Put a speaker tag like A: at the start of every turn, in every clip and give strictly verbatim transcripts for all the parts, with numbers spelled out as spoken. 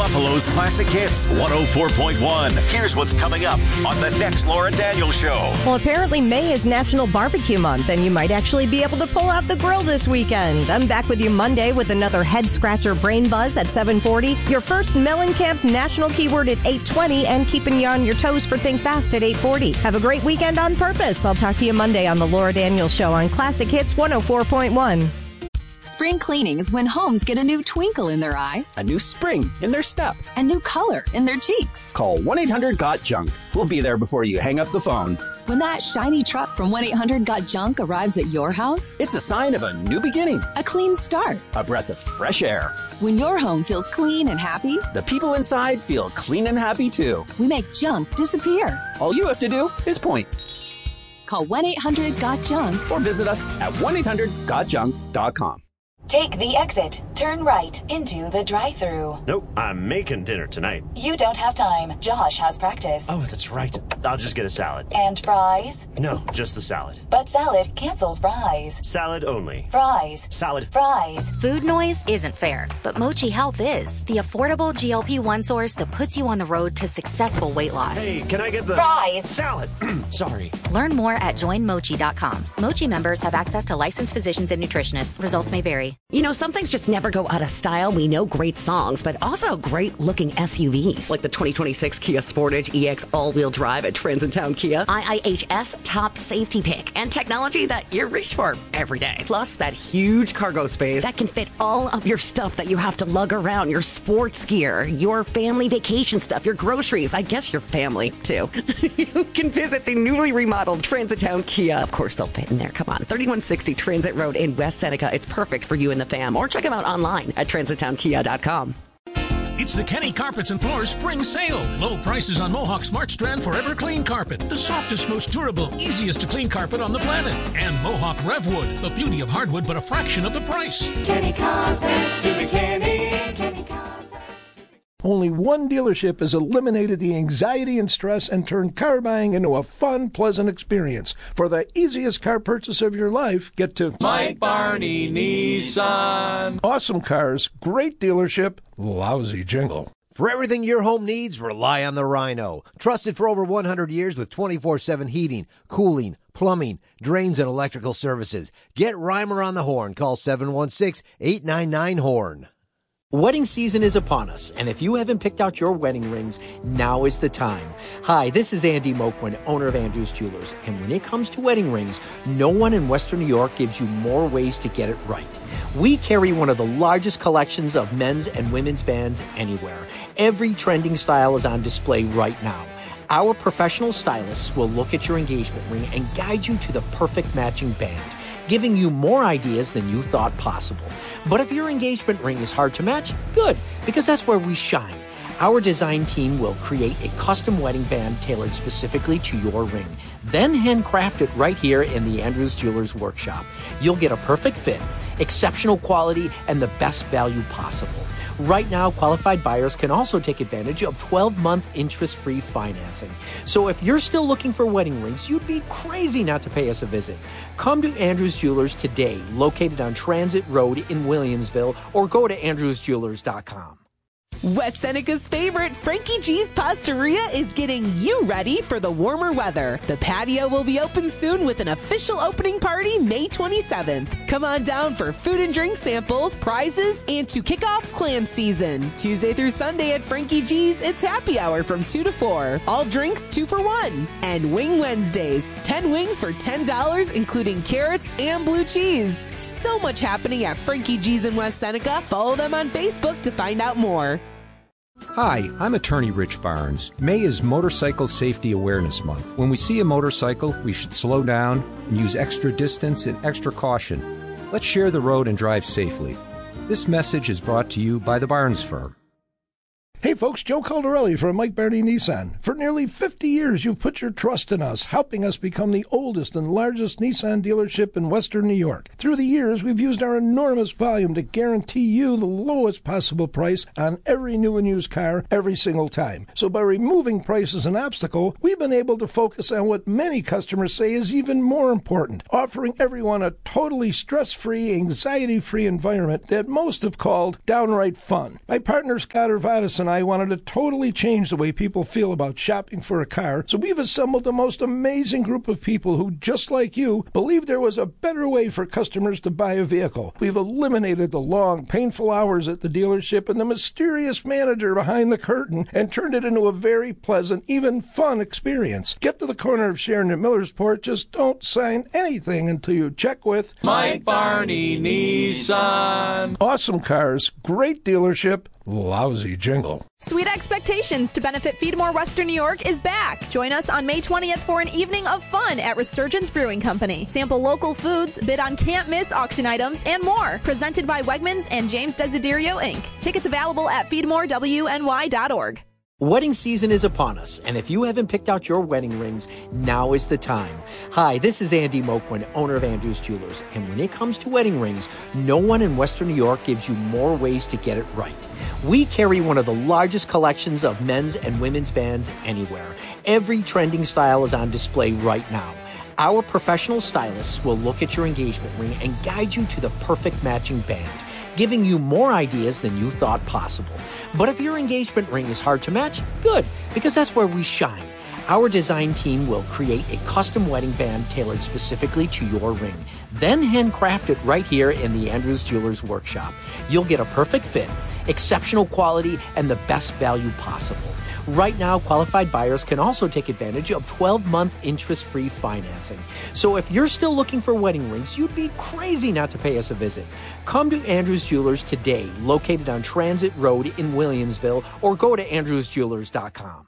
A: Buffalo's classic hits, one oh four point one. Here's what's coming up on the next Laura Daniels Show.
B: Well, apparently May is National Barbecue Month, and you might actually be able to pull out the grill this weekend. I'm back with you Monday with another Head Scratcher Brain Buzz at seven forty. Your first Mellencamp National Keyword at eight twenty, and keeping you on your toes for Think Fast at eight forty. Have a great weekend on purpose. I'll talk to you Monday on the Laura Daniels Show on Classic Hits one oh four point one.
C: Spring cleaning is when homes get a new twinkle in their eye,
D: a new spring in their step,
C: a new color in their cheeks.
D: Call one eight hundred got junk. We'll be there before you hang up the phone.
C: When that shiny truck from one eight hundred got junk arrives at your house,
D: it's a sign of a new beginning,
C: a clean start,
D: a breath of fresh air.
C: When your home feels clean and happy,
D: the people inside feel clean and happy too.
C: We make junk disappear.
D: All you have to do is point.
C: Call one eight hundred got junk
D: or visit us at one eight hundred got junk dot com.
E: Take the exit. Turn right into the drive-thru.
F: Nope, I'm making dinner tonight.
E: You don't have time. Josh has practice.
F: Oh, that's right. I'll just get a salad.
E: And fries?
F: No, just the salad.
E: But salad cancels fries.
F: Salad only.
E: Fries.
F: Salad.
E: Fries.
G: Food noise isn't fair, but Mochi Health is. The affordable G L P one source that puts you on the road to successful weight loss.
F: Hey, can I get the...
E: Fries.
F: Salad. Sorry.
G: Learn more at join mochi dot com. Mochi members have access to licensed physicians and nutritionists. Results may vary.
H: You know, some things just never go out of style. We know great songs, but also great looking S U Vs. Like the twenty twenty-six Kia Sportage E X all-wheel drive at Transitown Kia. I I H S top safety pick. And technology that you reach for every day. Plus that huge cargo space that can fit all of your stuff that you have to lug around. Your sports gear, your family vacation stuff, your groceries. I guess your family, too. You can visit the newly remodeled Transitown Kia. Of course, they'll fit in there. Come on. thirty-one sixty Transit Road in West Seneca. It's perfect for you and the fam. Or check them out online at transitown kia dot com.
I: It's the Kenny Carpets and Floors Spring Sale. Low prices on Mohawk Smart Strand Forever Clean Carpet. The softest, most durable, easiest to clean carpet on the planet. And Mohawk Revwood. The beauty of hardwood, but a fraction of the price.
J: Kenny Carpets to the Kenny. Kenny Carpets.
K: Only one dealership has eliminated the anxiety and stress and turned car buying into a fun, pleasant experience. For the easiest car purchase of your life, get to
J: Mike Barney Nissan.
K: Awesome cars, great dealership, lousy jingle.
L: For everything your home needs, rely on the Rhino. Trusted for over one hundred years with twenty-four seven heating, cooling, plumbing, drains, and electrical services. Get Reimer on the horn. Call seven one six, eight nine nine, HORN.
M: Wedding season is upon us, and if you haven't picked out your wedding rings, now is the time. Hi, this is Andy Moquin, owner of Andrews Jewelers, and when it comes to wedding rings, no one in Western New York gives you more ways to get it right. We carry one of the largest collections of men's and women's bands anywhere. Every trending style is on display right now. Our professional stylists will look at your engagement ring and guide you to the perfect matching band, giving you more ideas than you thought possible. But if your engagement ring is hard to match, good, because that's where we shine. Our design team will create a custom wedding band tailored specifically to your ring, then handcraft it right here in the Andrews Jewelers workshop. You'll get a perfect fit, exceptional quality, and the best value possible. Right now, qualified buyers can also take advantage of twelve-month interest-free financing. So if you're still looking for wedding rings, you'd be crazy not to pay us a visit. Come to Andrews Jewelers today, located on Transit Road in Williamsville, or go to andrews jewelers dot com.
N: West Seneca's favorite, Frankie G's Pastaria, is getting you ready for the warmer weather. The patio will be open soon with an official opening party May twenty-seventh. Come on down for food and drink samples, prizes, and to kick off clam season. Tuesday through Sunday at Frankie G's, it's happy hour from two to four. All drinks two for one. And Wing Wednesdays, ten wings for ten dollars, including carrots and blue cheese. So much happening at Frankie G's in West Seneca. Follow them on Facebook to find out more.
O: Hi, I'm attorney Rich Barnes. May is Motorcycle Safety Awareness Month. When we see a motorcycle, we should slow down and use extra distance and extra caution. Let's share the road and drive safely. This message is brought to you by the Barnes Firm.
K: Hey, folks, Joe Caldarelli from Mike Barney Nissan. For nearly fifty years, you've put your trust in us, helping us become the oldest and largest Nissan dealership in Western New York. Through the years, we've used our enormous volume to guarantee you the lowest possible price on every new and used car every single time. So by removing price as an obstacle, we've been able to focus on what many customers say is even more important, offering everyone a totally stress-free, anxiety-free environment that most have called downright fun. My partner Scott Urvatis and I wanted to totally change the way people feel about shopping for a car, so we've assembled the most amazing group of people who, just like you, believe there was a better way for customers to buy a vehicle. We've eliminated the long, painful hours at the dealership and the mysterious manager behind the curtain and turned it into a very pleasant, even fun experience. Get to the corner of Sharon and Millersport, just don't sign anything until you check with
J: Mike Barney Nissan.
K: Awesome cars, great dealership, lousy jingle.
P: Sweet Expectations to benefit Feed More Western New York is back. Join us on May twentieth for an evening of fun at Resurgence Brewing Company. Sample local foods, bid on can't-miss auction items, and more. Presented by Wegmans and James Desiderio, Incorporated. Tickets available at feed more w n y dot org.
M: Wedding season is upon us, and if you haven't picked out your wedding rings, now is the time. Hi, this is Andy Moquin, owner of Andrews Jewelers, and when it comes to wedding rings, no one in Western New York gives you more ways to get it right. We carry one of the largest collections of men's and women's bands anywhere. Every trending style is on display right now. Our professional stylists will look at your engagement ring and guide you to the perfect matching band, giving you more ideas than you thought possible. But if your engagement ring is hard to match, good, because that's where we shine. Our design team will create a custom wedding band tailored specifically to your ring, then handcraft it right here in the Andrews Jewelers workshop. You'll get a perfect fit, exceptional quality, and the best value possible. Right now, qualified buyers can also take advantage of twelve-month interest-free financing. So if you're still looking for wedding rings, you'd be crazy not to pay us a visit. Come to Andrews Jewelers today, located on Transit Road in Williamsville, or go to andrews jewelers dot com.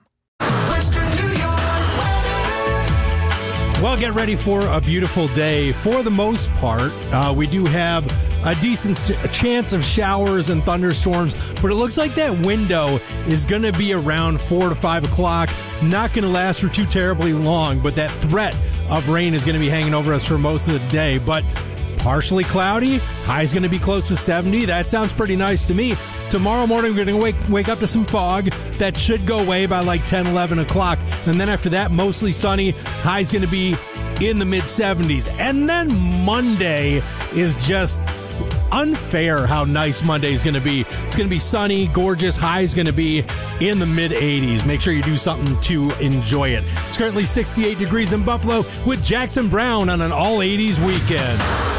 Q: Well, get ready for a beautiful day. For the most part, uh, we do have a decent chance of showers and thunderstorms, but it looks like that window is going to be around four to five o'clock. Not going to last for too terribly long, but that threat of rain is going to be hanging over us for most of the day. But partially cloudy, high's going to be close to seventy. That sounds pretty nice to me. Tomorrow morning, we're going to wake wake up to some fog. That should go away by like ten, eleven o'clock. And then after that, mostly sunny. High's going to be in the mid-seventies. And then Monday is just unfair how nice Monday is going to be. It's going to be sunny, gorgeous. High's going to be in the mid-eighties. Make sure you do something to enjoy it. It's currently sixty-eight degrees in Buffalo with Jackson Brown on an all-eighties weekend.